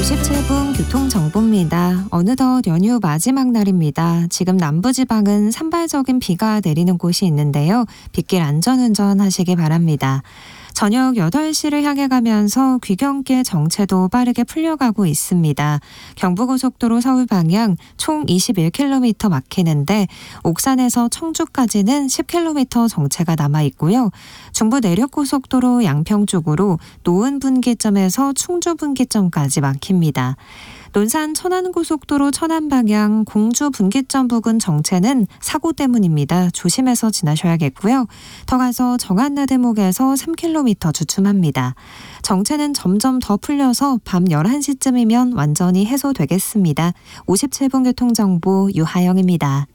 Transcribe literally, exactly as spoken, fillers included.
오십칠 분 교통정보입니다. 어느덧 연휴 마지막 날입니다. 지금 남부지방은 산발적인 비가 내리는 곳이 있는데요. 빗길 안전운전 하시기 바랍니다. 저녁 여덟 시를 향해 가면서 귀경길 정체도 빠르게 풀려가고 있습니다. 경부고속도로 서울 방향 총 이십일 킬로미터 막히는데 옥산에서 청주까지는 십 킬로미터 정체가 남아 있고요. 중부 내륙고속도로 양평 쪽으로 노은 분기점에서 충주 분기점까지 막힙니다. 논산 천안고속도로 천안 방향 공주 분기점 부근 정체는 사고 때문입니다. 조심해서 지나셔야겠고요. 더 가서 정안나들목에서 삼 킬로미터 주춤합니다. 정체는 점점 더 풀려서 밤 열한 시쯤이면 완전히 해소되겠습니다. 오십칠 분 교통정보 유하영입니다.